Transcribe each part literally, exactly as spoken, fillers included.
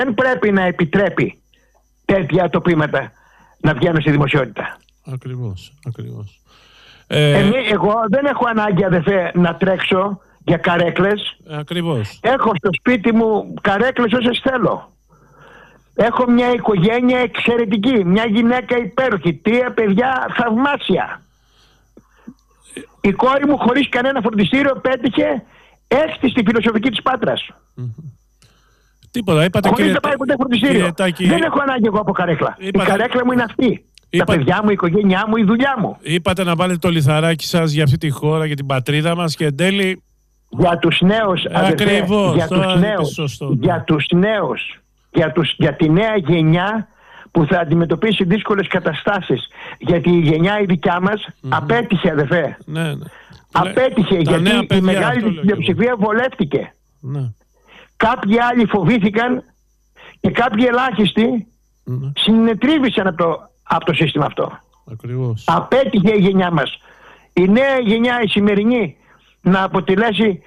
δεν πρέπει να επιτρέπει τέτοια τοπήματα να βγαίνουν στη δημοσιότητα. Ακριβώς, ακριβώς. Ε... Εμεί, εγώ δεν έχω ανάγκη, αδερφέ, να τρέξω για καρέκλες. Ακριβώς. Έχω στο σπίτι μου καρέκλες όσες θέλω. Έχω μια οικογένεια εξαιρετική, μια γυναίκα υπέροχη, τρία παιδιά θαυμάσια. Η κόρη μου χωρίς κανένα φροντιστήριο πέτυχε έκτη στη φιλοσοφική της Πάτρας. Mm-hmm. Τίποτα, είπατε χωρίς κύριε... να πάει ποτέ φροντιστήριο. Τάκη... Δεν έχω ανάγκη εγώ από καρέκλα. Είπατε... Η καρέκλα μου είναι αυτή. Είπα... Τα παιδιά μου, η οικογένειά μου, η δουλειά μου. Είπατε να βάλετε το λιθαράκι σας για αυτή τη χώρα, για την πατρίδα μας και εν τέλει... Για τους νέους, αδερφέ, Ακριβώς, για τους νέους, σωστό, ναι. για τους νέους, για, τους, για τη νέα γενιά που θα αντιμετωπίσει δύσκολες καταστάσεις. Γιατί η γενιά η δικιά μας mm-hmm. απέτυχε, αδερφέ. Ναι, ναι. Απέτυχε τα γιατί η μεγάλη πλειοψηφία βολεύτηκε. Ναι. Κάποιοι άλλοι φοβήθηκαν και κάποιοι ελάχιστοι mm-hmm. συνετρίβησαν από το, από το σύστημα αυτό. Ακριβώς. Απέτυχε η γενιά μας. Η νέα γενιά, η σημερινή, να αποτελέσει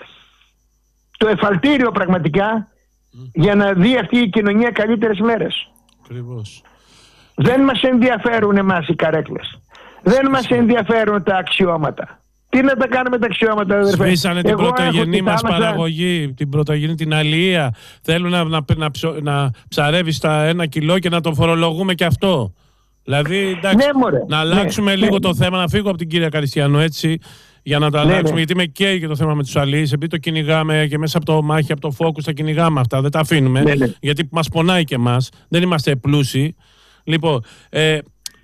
το εφαλτήριο πραγματικά mm. για να δει αυτή η κοινωνία καλύτερες μέρες. Ακριβώς. Δεν μας ενδιαφέρουν εμάς οι καρέκλες. Δεν μας ενδιαφέρουν τα αξιώματα. Τι να τα κάνουμε τα αξιώματα, αδερφέ? Σβήσανε την πρωτογενή μας θάλασσα... παραγωγή, την πρωτογενή, την αλληλεία. Θέλουν να, να, να, ψω, να ψαρεύει στα ένα κιλό και να το φορολογούμε και αυτό. Δηλαδή, εντάξει, ναι, μωρέ, να αλλάξουμε ναι, λίγο ναι. το θέμα, να φύγω από την κυρία Καριστιανού έτσι, για να το αλλάξουμε. Ναι, ναι. Γιατί με καίει και το θέμα με τους αλληλείς, επειδή το κυνηγάμε και μέσα από το μάχη, από το focus τα κυνηγάμε αυτά, δεν τα αφήνουμε. Ναι, ναι. Γιατί μας πονάει και εμάς, δεν είμαστε πλούσιοι. Λοιπόν, ε,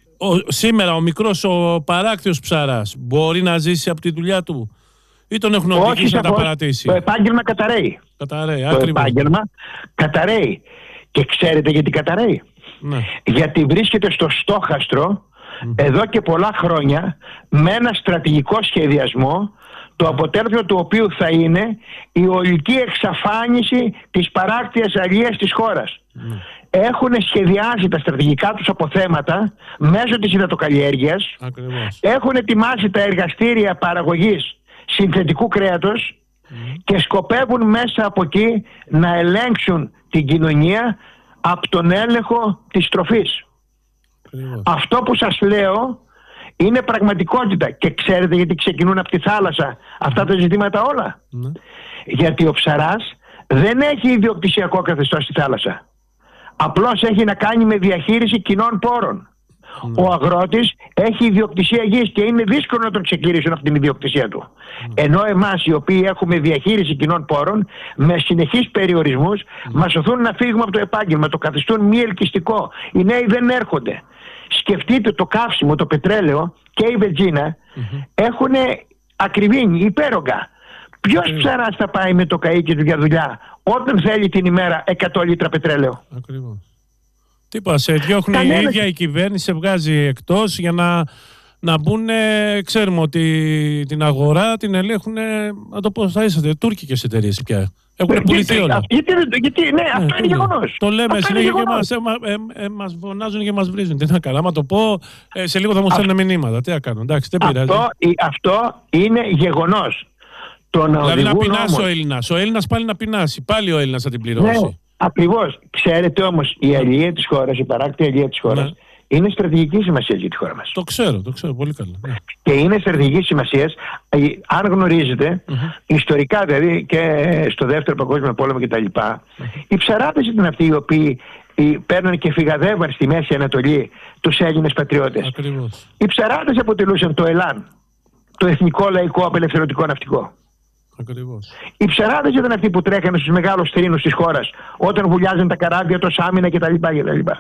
ο, σήμερα ο μικρός, ο παράκτιος ψαράς μπορεί να ζήσει από τη δουλειά του ή τον έχουν οδηγήσει να τα παρατήσει? Το επάγγελμα καταραίει. Καταραίει, το ακριβώς. επάγγελμα καταραίει. Και ξέρετε γιατί καταραίει? Ναι. Γιατί βρίσκεται στο στόχαστρο mm. εδώ και πολλά χρόνια με ένα στρατηγικό σχεδιασμό, το αποτέλεσμα του οποίου θα είναι η ολική εξαφάνιση της παράκτιας αλίας της χώρας. Mm. Έχουν σχεδιάσει τα στρατηγικά τους αποθέματα μέσω της υδατοκαλλιέργειας. Ακριβώς. Έχουν ετοιμάσει τα εργαστήρια παραγωγής συνθετικού κρέατος mm. και σκοπεύουν μέσα από εκεί να ελέγξουν την κοινωνία από τον έλεγχο της τροφής. Ακριβώς. Αυτό που σας λέω είναι πραγματικότητα. Και ξέρετε γιατί ξεκινούν από τη θάλασσα αυτά τα ζητήματα όλα? Mm. Γιατί ο ψαράς δεν έχει ιδιοκτησιακό καθεστώς στη θάλασσα. Απλώς έχει να κάνει με διαχείριση κοινών πόρων. Mm. Ο αγρότης έχει ιδιοκτησία γης και είναι δύσκολο να τον ξεκληρίσουν από την ιδιοκτησία του. Mm. Ενώ εμάς οι οποίοι έχουμε διαχείριση κοινών πόρων με συνεχείς περιορισμούς mm. μας οθούν να φύγουμε από το επάγγελμα, το καθιστούν μη ελκυστικό. Οι νέοι δεν έρχονται. Σκεφτείτε το καύσιμο, το πετρέλαιο και η βενζίνα mm-hmm. έχουν ακριβήνει, υπέρογκα. Ποιος mm. ψαράς θα πάει με το καΐκι του για δουλειά όταν θέλει την ημέρα εκατό λίτρα πετρέλαιο? Ακριβώς. Τίποτα, σε διώχνει η ίδια η κυβέρνηση, σε βγάζει εκτός για να, να μπουν, ξέρουμε ότι την αγορά την ελέγχουν, να το πω, θα είσαστε τουρκικές εταιρείες πια. Έχουν πουληθεί όλα. Γιατί, γιατί, ναι, ναι, αυτό είναι, είναι γεγονός. Το λέμε συνέχεια και μας, ε, ε, ε, μας φωνάζουν και μας βρίζουν. Τι να κάνω, άμα το πω, ε, σε λίγο θα μου στέλνουν μηνύματα. Τι να κάνω, εντάξει, δεν πειράζει. Αυτό, αυτό είναι γεγονός. Το να δηλαδή να πεινάσει όμως... ο Έλληνας. Ο Έλληνας πάλι να πεινάσει. Πάλι ο Έλληνας θα την πληρώσει. Ναι, ακριβώς. Ξέρετε όμως, η αλληλεία της χώρας, η παράκτη αλληλεία της χώρας, ναι. είναι στρατηγική σημασία για τη χώρα μας. Το ξέρω, το ξέρω πολύ καλά. Ναι. Και είναι στρατηγική σημασία, αν γνωρίζετε, mm-hmm. ιστορικά δηλαδή και στο δεύτερο παγκόσμιο πόλεμο κτλ. Mm-hmm. Οι ψαράδες ήταν αυτοί οι οποίοι παίρνουν και φυγαδεύαν στη Μέση Ανατολή τους Έλληνες πατριώτες. Ακριβώς. Οι ψαράδες αποτελούσαν το ΕΛΑΝ, το Εθνικό Λαϊκό Απελευθερωτικό Ναυτικό. Ακριβώς. Οι ψαράδες ήταν αυτοί που τρέχανε στους μεγάλους θρήνους της χώρας όταν βουλιάζαν τα καράβια, το Σάμινα κτλ. κτλ.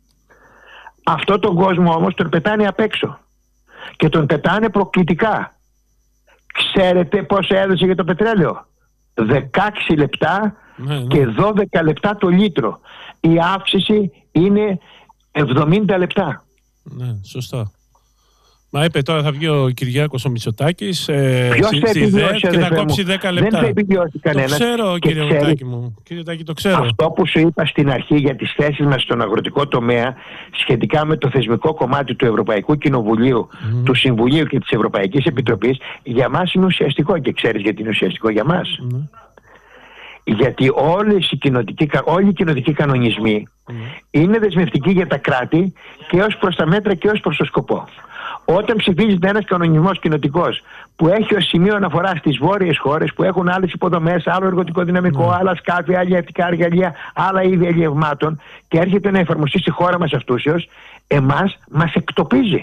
Αυτό τον κόσμο όμως τον πετάνε απ' έξω και τον πετάνε προκλητικά. Ξέρετε πόσο έδωσε για το πετρέλαιο? δεκαέξι λεπτά ναι, ναι. και δώδεκα λεπτά το λίτρο. Η αύξηση είναι εβδομήντα λεπτά. Ναι, σωστά. Μα είπε τώρα θα βγει ο Κυριάκος ο Μητσοτάκης ε, στη ΔΕΘ και θα κόψει δέκα λεπτά. Δεν θα επιβιώσει κανένας. Το ξέρω κύριε Μητσοτάκη μου. Κύριε Τάκη, το ξέρω. Αυτό που σου είπα στην αρχή για τις θέσεις μας στον αγροτικό τομέα σχετικά με το θεσμικό κομμάτι του Ευρωπαϊκού Κοινοβουλίου, mm. του Συμβουλίου και της Ευρωπαϊκής Επιτροπής, για μας είναι ουσιαστικό. Και ξέρεις γιατί είναι ουσιαστικό για μας? Mm. Γιατί όλες οι κοινοτικοί, όλοι οι κοινοτικοί κανονισμοί mm. είναι δεσμευτικοί για τα κράτη και ως προς τα μέτρα και ως προς το σκοπό. Όταν ψηφίζεται ένας κανονισμός κοινοτικός που έχει ως σημείο αναφορά στις βόρειες χώρες που έχουν άλλες υποδομές, άλλο εργοτικό δυναμικό, mm. άλλα σκάφη, άλλα αλλιευτικά εργαλεία, άλλα είδη αλλιευμάτων και έρχεται να εφαρμοστεί στη χώρα μας αυτούσιος, εμάς μας εκτοπίζει.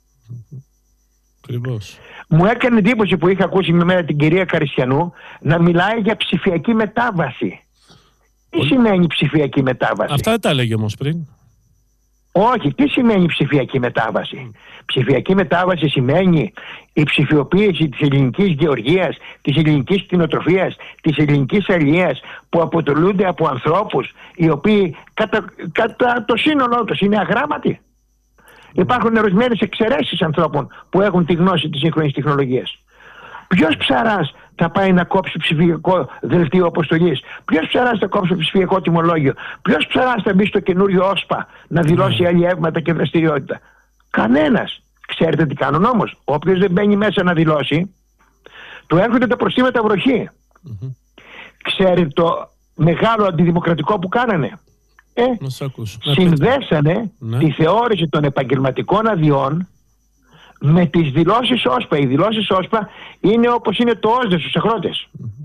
Ακριβώς. Μου έκανε εντύπωση που είχα ακούσει μια μέρα την κυρία Καριστιανού να μιλάει για ψηφιακή μετάβαση. Τι σημαίνει ψηφιακή μετάβαση? Αυτά δεν τα έλεγε όμως πριν. Όχι, τι σημαίνει ψηφιακή μετάβαση? Ψηφιακή μετάβαση σημαίνει η ψηφιοποίηση της ελληνικής γεωργίας, της ελληνικής κτηνοτροφίας, της ελληνικής αλληλείας που αποτελούνται από ανθρώπους οι οποίοι κατά, κατά το σύνολό τους είναι αγράμματοι. Υπάρχουν ορισμένες εξαιρέσεις ανθρώπων που έχουν τη γνώση της σύγχρονης τεχνολογίας. Ποιος ψαράς θα πάει να κόψει ψηφιακό δελτίο αποστολής? Ποιος ψαράς θα κόψει ψηφιακό τιμολόγιο? Ποιος ψαράς θα μπει στο καινούριο ΩΣΠΑ να δηλώσει αλλιεύματα και δραστηριότητα? Κανένας. Ξέρετε τι κάνουν όμως? Όποιος δεν μπαίνει μέσα να δηλώσει, του έρχονται τα προστήματα βροχή. Mm-hmm. Ξέρετε το μεγάλο αντιδημοκρατικό που κάνανε? Ε, συνδέσανε ναι. τη θεώρηση των επαγγελματικών αδειών με τις δηλώσεις ΩΣΠΑ. Οι δηλώσεις ΩΣΠΑ είναι όπως είναι το ΩΣΔΕ στους αγρότες. Mm-hmm.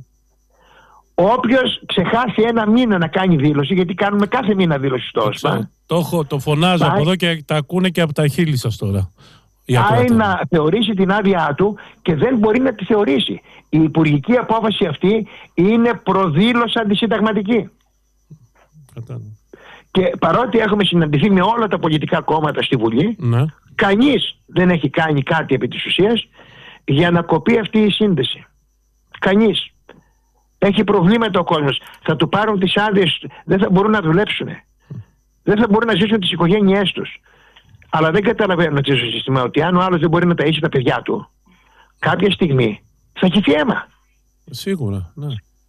Όποιος ξεχάσει ένα μήνα να κάνει δήλωση, γιατί κάνουμε κάθε μήνα δήλωση στο ΩΣΠΑ. Το, έχω, το φωνάζω πάει, από εδώ και τα ακούνε και από τα χείλη σας τώρα. Πάει να θεωρήσει την άδειά του και δεν μπορεί να τη θεωρήσει. Η υπουργική απόφαση αυτή είναι προδήλωση αντισυνταγματική. Κατάλαβα. Και παρότι έχουμε συναντηθεί με όλα τα πολιτικά κόμματα στη Βουλή, ναι. κανείς δεν έχει κάνει κάτι επί της ουσίας για να κοπεί αυτή η σύνδεση. Κανείς. Έχει προβλήματα ο κόσμος. Θα του πάρουν τις άδειες, δεν θα μπορούν να δουλέψουν. Δεν θα μπορούν να ζήσουν τις οικογένειές τους. Αλλά δεν καταλαβαίνουν το σύστημα ότι αν ο άλλος δεν μπορεί να ταΐσει τα παιδιά του, κάποια στιγμή θα χυθεί αίμα. Σίγουρα, ναι.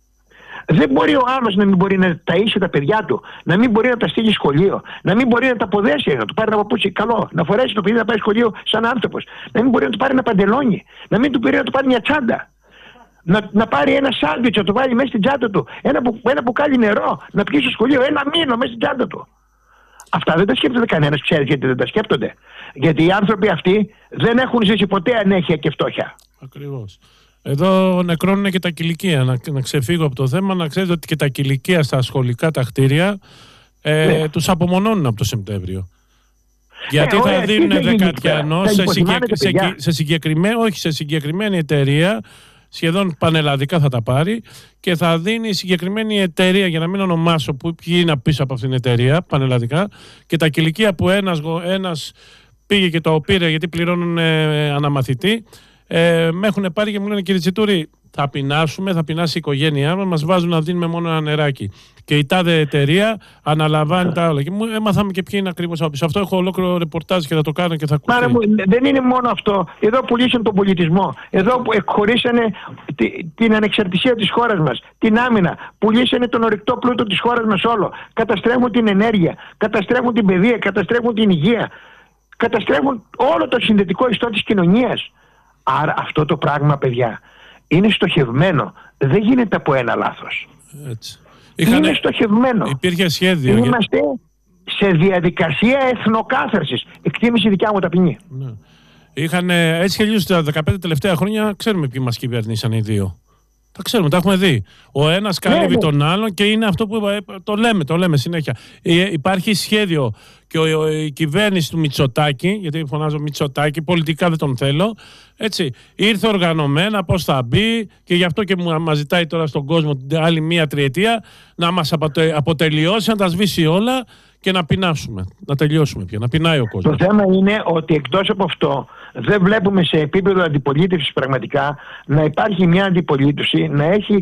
Δεν μπορεί ο άλλος να μην μπορεί να ταΐσει τα παιδιά του, να μην μπορεί να τα στείλει σχολείο, να μην μπορεί να τα αποδέσει, να του πάρει ένα παπούτσι καλό, να φορέσει το παιδί να πάει σχολείο σαν άνθρωπος, να μην μπορεί να του πάρει ένα παντελόνι, να μην του μπορεί να του πάρει μια τσάντα, να, να πάρει ένα σάντουιτς, να το βάλει μέσα στην τσάντα του, ένα, που, ένα μπουκάλι νερό, να πιει στο σχολείο ένα μήνο μέσα στην τσάντα του. Αυτά δεν τα σκέφτεται κανένας, ξέρει γιατί δεν τα σκέπτονται. Γιατί οι άνθρωποι αυτοί δεν έχουν ζήσει ποτέ ανέχεια και φτώχεια. Ακριβώς. Εδώ νεκρώνουν και τα κηλικεία. Να, να ξεφύγω από το θέμα, να ξέρετε ότι και τα κηλικεία στα σχολικά τα κτίρια ε, ναι. τους απομονώνουν από το Σεπτέμβριο. Γιατί ε, θα ωραία, δίνουν δεκατιανό σε, συγκεκ... σε, σε, συγκεκριμένη... όχι, σε συγκεκριμένη εταιρεία, σχεδόν πανελλαδικά θα τα πάρει, και θα δίνει συγκεκριμένη εταιρεία, για να μην ονομάσω που ποιοι είναι πίσω από αυτήν την εταιρεία, πανελλαδικά, και τα κηλικεία που ένας, ένας πήγε και το πήρε γιατί πληρώνουν ε, αναμαθητή, Ε, με έχουν πάρει και μου λένε, κύριε Τσιτούρη, θα πεινάσουμε, θα πεινάσει η οικογένειά μας, μας βάζουν να δίνουμε μόνο ένα νεράκι. Και η τάδε εταιρεία αναλαμβάνει τα όλα. Και μου έμαθαμε και ποιοι είναι ακριβώς από πίσω. Αυτό έχω ολόκληρο ρεπορτάζ και θα το κάνω και θα ακούσω. Άρα, δεν είναι μόνο αυτό. Εδώ πουλήσαν τον πολιτισμό. Εδώ εκχωρήσανε την ανεξαρτησία της χώρας μας, την άμυνα. Πουλήσανε τον ορυκτό πλούτο της χώρας μας όλο. Καταστρέφουν την ενέργεια, καταστρέφουν την παιδεία, καταστρέφουν την υγεία. Καταστρέφουν όλο το συνδετικό ιστό της κοινωνίας. Άρα αυτό το πράγμα, παιδιά, είναι στοχευμένο. Δεν γίνεται από ένα λάθος. Έτσι. Είχανε... Είναι στοχευμένο. Υπήρχε σχέδιο. Είμαστε σε διαδικασία εθνοκάθαρσης. Εκτίμηση δικιά μου ταπεινή. Ναι. Είχαν έτσι και τα δεκαπέντε τελευταία χρόνια, ξέρουμε ποιοι μας κυβερνήσαν οι δύο. Τα ξέρουμε, τα έχουμε δει. Ο ένας καλύβει ναι, ναι. τον άλλον και είναι αυτό που το λέμε, το λέμε συνέχεια. Υπάρχει σχέδιο και η κυβέρνηση του Μητσοτάκη, γιατί φωνάζω Μητσοτάκη, πολιτικά δεν τον θέλω, έτσι, ήρθε οργανωμένα πώς θα μπει, και γι' αυτό και μας ζητάει τώρα στον κόσμο την άλλη μία τριετία να μας αποτελειώσει, να τα σβήσει όλα και να πεινάσουμε. Να τελειώσουμε πια, να πεινάει ο κόσμος. Το θέμα είναι ότι εκτός από αυτό δεν βλέπουμε σε επίπεδο αντιπολίτευσης πραγματικά να υπάρχει μια αντιπολίτευση, να έχει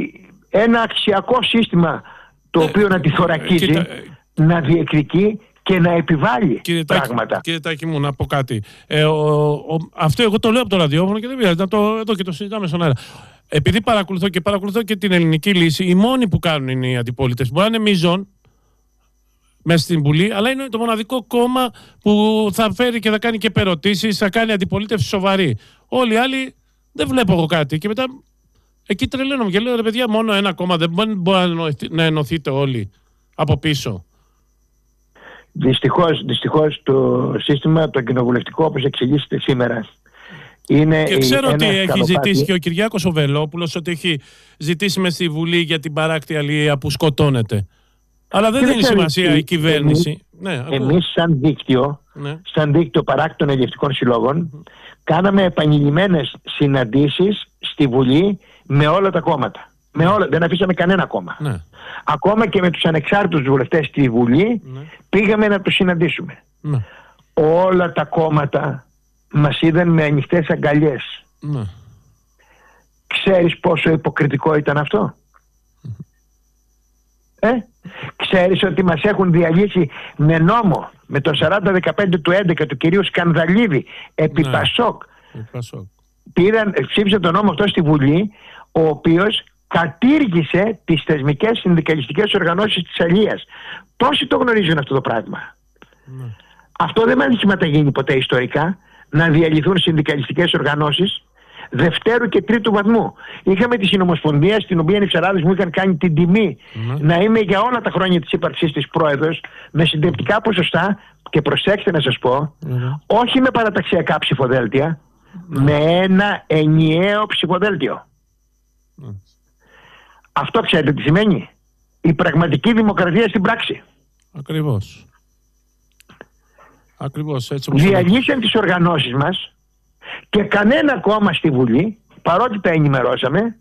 ένα αξιακό σύστημα το ε, οποίο να τη θωρακίζει, ε, να διεκδικεί και να επιβάλλει κύριε πράγματα. Τάκη, κύριε Τάκη μου, να πω κάτι. Ε, ο, ο, αυτό εγώ το λέω από το ραδιόφωνο και δεν πειράζει, να το, εδώ και το συζητάμε στον αέρα. Επειδή παρακολουθώ και παρακολουθώ και την ελληνική λύση, οι μόνοι που κάνουν είναι οι αντιπολίτες. Μπορεί να είναι μείζον μέσα στην Βουλή, αλλά είναι το μοναδικό κόμμα που θα φέρει και θα κάνει και περωτήσεις, θα κάνει αντιπολίτευση σοβαρή. Όλοι οι άλλοι δεν βλέπω εγώ κάτι. Και μετά Εκεί τρελαίνομαι και λέω, ρε παιδιά, μόνο ένα κόμμα δεν μπορεί να ενωθείτε όλοι από πίσω. Δυστυχώς, δυστυχώς το σύστημα το κοινοβουλευτικό, όπως εξηγήσετε σήμερα, είναι. Και ξέρω ότι έχει σκαλοπάτι. ζητήσει και ο Κυριάκος ο Βελόπουλος, ότι έχει ζητήσει μες στη Βουλή για την παράκτη αλληλεία που σκοτώνεται. Αλλά δεν δίνει σημασία η, η κυβέρνηση. Εμείς, ναι, εμείς σαν δίκτυο, ναι. σαν δίκτυο παράκτων αλληλευτικών συλλόγων, mm. κάναμε επανειλημμένες συναντήσεις στη Βουλή με όλα τα κόμματα. Με όλα, δεν αφήσαμε κανένα κόμμα. Ναι. Ακόμα και με τους ανεξάρτητους βουλευτές στη Βουλή ναι. πήγαμε να τους συναντήσουμε. Ναι. Όλα τα κόμματα μας είδαν με ανοιχτές αγκαλιές. Ναι. Ξέρεις πόσο υποκριτικό ήταν αυτό? Mm-hmm. Ε? Ξέρεις ότι μας έχουν διαλύσει με νόμο, με το σαράντα δεκαπέντε του έντεκα του κυρίου Σκανδαλίδη επί ναι. Πασόκ. Πασόκ. Πήραν, ψήφισε τον νόμο αυτό στη Βουλή, ο οποίος κατήργησε τις θεσμικές συνδικαλιστικές οργανώσεις της αλίας. Πόσοι το γνωρίζουν αυτό το πράγμα? Ναι. Αυτό δεν έχει μεταγίνει ποτέ ιστορικά, να διαλυθούν συνδικαλιστικές οργανώσεις δευτέρου και τρίτου βαθμού. Είχαμε τη Συνομοσπονδία, στην οποία οι ψαράδες μου είχαν κάνει την τιμή mm-hmm. να είμαι για όλα τα χρόνια της ύπαρξής της πρόεδρος, με συντριπτικά ποσοστά, και προσέξτε να σας πω, mm-hmm. όχι με παραταξιακά ψηφοδέλτια, mm-hmm. με ένα ενιαίο ψηφοδέλτιο. Mm-hmm. Αυτό ξέρετε τι σημαίνει? Η πραγματική δημοκρατία στην πράξη. Ακριβώς. Ακριβώς έτσι. Διαλύσαν τις οργανώσεις μας και κανένα κόμμα στη Βουλή, παρότι τα ενημερώσαμε,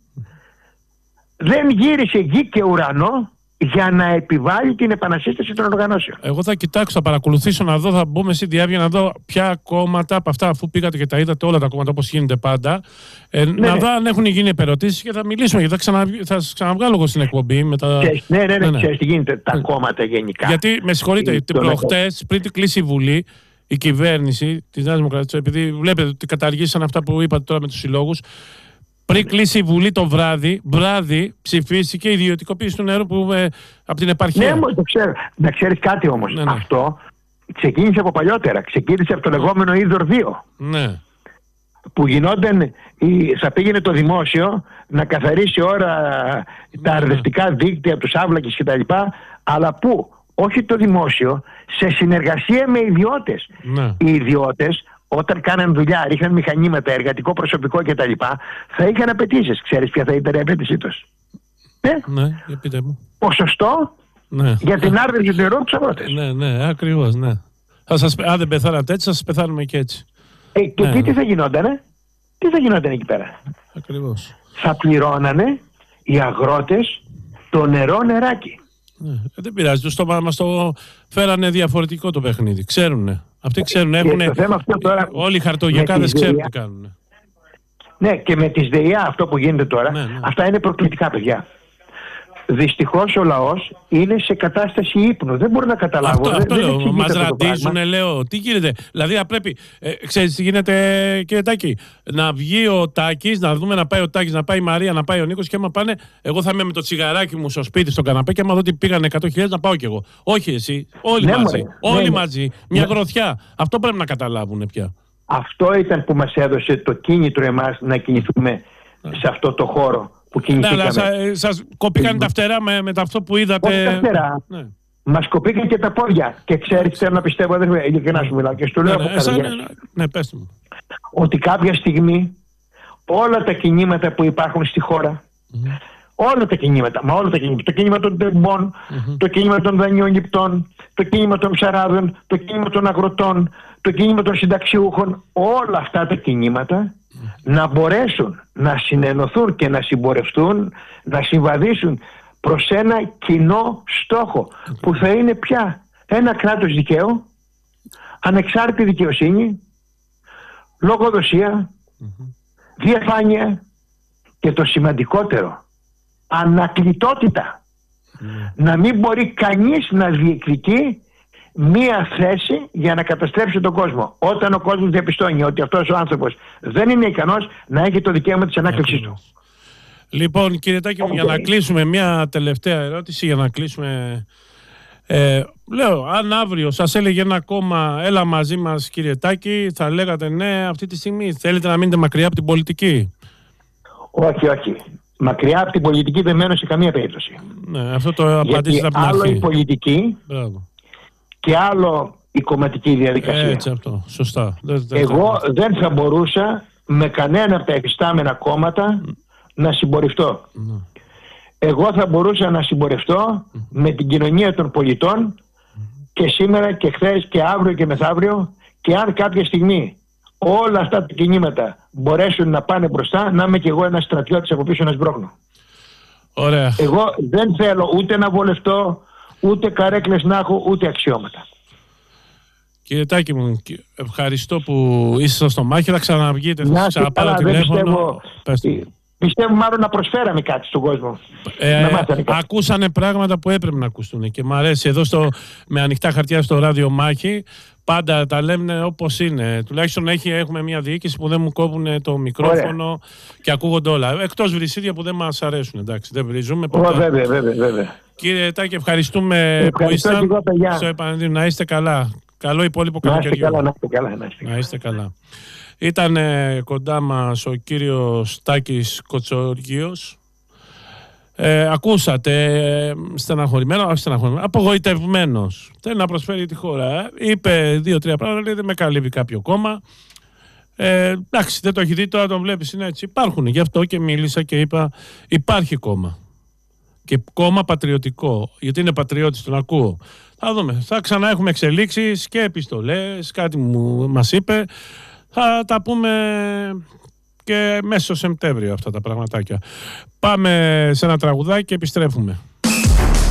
δεν γύρισε γη και ουρανό για να επιβάλλει την επανασύσταση των οργανώσεων. Εγώ θα κοιτάξω, θα παρακολουθήσω να δω, θα μπούμε στη διάβια να δω ποια κόμματα από αυτά, αφού πήγατε και τα είδατε όλα τα κόμματα όπως γίνεται πάντα, ε, ναι, να ναι. δω αν έχουν γίνει επερωτήσεις και θα μιλήσουμε, γιατί θα, ξανα, θα σας ξαναβγάλω εγώ στην εκπομπή. Με τα... Ξέρεις, ναι, ναι, ναι, ναι. Ξέρεις τι γίνεται, τα κόμματα γενικά. Γιατί, με συγχωρείτε, την προχτές, πριν κλείσει η Βουλή, η κυβέρνηση της Νέας Δημοκρατίας, επειδή βλέπετε ότι καταργήσαν αυτά που είπατε τώρα με τους συλλόγους, πριν κλείσει η Βουλή το βράδυ, βράδυ ψηφίστηκε η ιδιωτικοποίηση του νερού που, ε, από την επαρχία. Ναι, το ξέρω. Να ξέρεις κάτι όμως. Ναι, ναι. Αυτό ξεκίνησε από παλιότερα. Ξεκίνησε από το λεγόμενο Είδωρ δύο. Ναι. Που γινόταν, θα πήγαινε το δημόσιο να καθαρίσει ώρα ναι, τα αρδευτικά ναι. δίκτυα, τους άβλακες κτλ. Αλλά πού? Όχι το δημόσιο, σε συνεργασία με ιδιώτες. Ναι. Οι ιδιώτες, όταν κάναν δουλειά, ρίχναν μηχανήματα, εργατικό προσωπικό κτλ., θα είχαν απαιτήσεις. Ξέρεις ποια θα ήταν η απαιτήσή τους? Ναι, ναι, για πείτε μου. Ποσοστό ναι. για την άρδευση του νερού τους αγρότες. Ναι, ναι, ακριβώς, ναι. Θα σας, αν δεν πεθάνατε έτσι, θα σας πεθάνουμε και έτσι. Ε, και ναι, εκεί ναι. τι θα γινότανε? Τι θα γινόταν εκεί πέρα? Ακριβώς. Θα πληρώνανε οι αγρότες το νερό νεράκι. Ναι, δεν πειράζει, το στόμα μας το φέρανε διαφορετικό το παιχνίδι. Ξέρουνε. Αυτοί ξέρουν, έχουνε, τώρα, όλοι οι χαρτογιακάδες ξέρουν τι κάνουν. Ναι, και με τις ΔΕΙΑ αυτό που γίνεται τώρα, ναι, ναι. αυτά είναι προκλητικά, παιδιά. Δυστυχώς ο λαός είναι σε κατάσταση ύπνου. Δεν μπορεί να καταλάβω. Αυτό, δεν, αυτό δεν λέω. Μας ραντίζουνε, λέω. Τι γίνεται? Δηλαδή, θα πρέπει. Ε, ξέρεις τι γίνεται, κύριε Τάκη? Να βγει ο Τάκης, να δούμε να πάει ο Τάκης, να πάει η Μαρία, να πάει ο Νίκος, και άμα πάνε, εγώ θα είμαι με το τσιγαράκι μου στο σπίτι, στο καναπέ, και άμα δω ότι πήγαν εκατό χιλιάδες, να πάω κι εγώ. Όχι εσύ. Όλοι ναι, μαζί. Μωρέ, όλοι ναι, μαζί. Μια ναι. γροθιά. Αυτό πρέπει να καταλάβουν πια. Αυτό ήταν που μας έδωσε το κίνητρο εμάς να κινηθούμε ναι. σε αυτό το χώρο. Ναι, αλλά σα, σας κοπήκαν τα φτερά με, με αυτό που είδατε. Όχι τα φτερά. Ναι. Μας κοπήκαν και τα πόδια. Και ξέρεις, θέλω να πιστεύω, δεν ειλικρινά σου μιλάω και στο λέω ναι, από ναι, ναι, ναι, ναι, πέστε μου. Ότι κάποια στιγμή όλα τα κινήματα που υπάρχουν στη χώρα, mm-hmm. όλα τα κινήματα, μα όλα τα κινήματα, το κίνημα των τεμπών, mm-hmm. το κίνημα των δανειοληπτών, το κίνημα των ψαράδων, το κίνημα των αγροτών, το κίνημα των συνταξιούχων, όλα αυτά τα κινήματα να μπορέσουν να συνενωθούν και να συμπορευτούν, να συμβαδίσουν προς ένα κοινό στόχο που θα είναι πια ένα κράτος δικαίου, ανεξάρτητη δικαιοσύνη, λογοδοσία, διαφάνεια και το σημαντικότερο, ανακλητότητα. Να μην μπορεί κανείς να διεκδικεί μία θέση για να καταστρέψει τον κόσμο. Όταν ο κόσμος διαπιστώνει ότι αυτός ο άνθρωπος δεν είναι ικανός να έχει το δικαίωμα της ανάκλησης του. Λοιπόν, κύριε Τάκη, okay. για να κλείσουμε μια τελευταία ερώτηση, για να κλείσουμε. Ε, λέω, αν αύριο σας έλεγε ένα κόμμα, έλα μαζί μας κύριε Τάκη, θα λέγατε ναι αυτή τη στιγμή? Θέλετε να μείνετε μακριά από την πολιτική? Όχι, όχι. Μακριά από την πολιτική δεν μένω σε καμία περίπτωση. Ναι, αυτό το απαντήσατε από την άλλο αρχή. Η πολιτική Μπράβο. και άλλο η κομματική διαδικασία. Έτσι αυτό, σωστά. Δεν, δεν Εγώ θα... δεν θα μπορούσα με κανένα από τα εφιστάμενα κόμματα mm. να συμπορευτώ. Mm. Εγώ θα μπορούσα να συμπορευτώ mm. με την κοινωνία των πολιτών mm. και σήμερα και χθες και αύριο και μεθαύριο, και αν κάποια στιγμή όλα αυτά τα κινήματα μπορέσουν να πάνε μπροστά, να είμαι κι εγώ ένας στρατιώτης από πίσω να σμπρώχνω. Ωραία. Εγώ δεν θέλω ούτε να βολευτώ, ούτε καρέκλες να έχω, ούτε αξιώματα. Κύριε Τάκη μου, ευχαριστώ που είσαστε στο μάχη. Θα ξαναβγείτε, θα σας ξαναπάρω τηλέφωνο. Πιστεύω, πιστεύω μάλλον να προσφέραμε κάτι στον κόσμο. Ε, να ακούσανε πράγματα που έπρεπε να ακουστούν και μου αρέσει εδώ στο, με ανοιχτά χαρτιά στο ράδιο Μάχη. Πάντα τα λέμε όπως είναι. Τουλάχιστον έχει, έχουμε μια διοίκηση που δεν μου κόβουν το μικρόφωνο. Ωραία. Και ακούγονται όλα. Εκτός βρυσίδια που δεν μας αρέσουν. Εντάξει, δεν βρίζουμε. Oh, βέβαια, βέβαια, βέβαια. Κύριε Τάκη, ευχαριστούμε που ήσασταν. Στο επανεδρίο, να είστε καλά. Καλό υπόλοιπο καλοκαιριό. Να είστε καλά, να είστε καλά. Να είστε καλά. Ήταν ε, κοντά μας ο κύριος Τάκης Κοτσοργίος. Ε, ακούσατε, ε, στεναχωρημένο, στεναχωρημένο, απογοητευμένος. Θέλει να προσφέρει τη χώρα. Ε. Είπε δύο-τρία πράγματα, λέει δεν με καλύβει κάποιο κόμμα. Ε, εντάξει, δεν το έχει δει, τώρα τον βλέπεις, είναι έτσι. Υπάρχουν, γι' αυτό και μίλησα και είπα υπάρχει κόμμα. Και κόμμα πατριωτικό, γιατί είναι πατριώτης, τον ακούω. Θα δούμε, θα ξανά έχουμε εξελίξεις και επιστολές, κάτι μου μας είπε. Θα τα πούμε και μέσα στο Σεπτέμβριο αυτά τα πραγματάκια. Πάμε σε ένα τραγουδάκι και επιστρέφουμε.